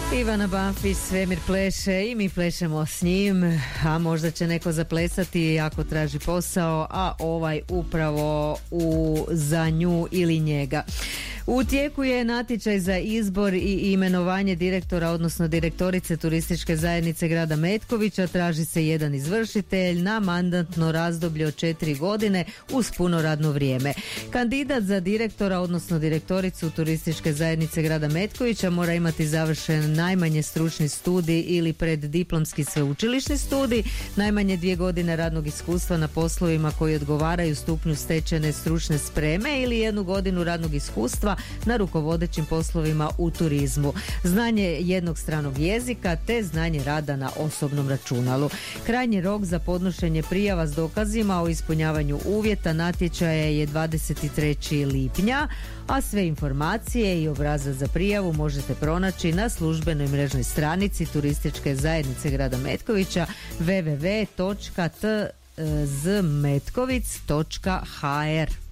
Ivana Banfić, Svemir pleše i mi plešemo s njim, a možda će neko zaplesati ako traži posao, a ovaj upravo za nju ili njega. U tijeku je natječaj za izbor i imenovanje direktora, odnosno direktorice turističke zajednice grada Metkovića. Traži se jedan izvršitelj na mandatno razdoblje od 4 godine uz puno radno vrijeme. Kandidat za direktora, odnosno direktoricu turističke zajednice grada Metkovića mora imati završen najmanje stručni studij ili preddiplomski sveučilišni studij, najmanje 2 godine radnog iskustva na poslovima koji odgovaraju stupnju stečene stručne spreme ili 1 godinu radnog iskustva na rukovodećim poslovima u turizmu, znanje jednog stranog jezika te znanje rada na osobnom računalu. Krajnji rok za podnošenje prijava s dokazima o ispunjavanju uvjeta natječaja je 23. lipnja, a sve informacije i obrazac za prijavu možete pronaći na službenoj mrežnoj stranici turističke zajednice grada Metkovića www.tzmetkovic.hr.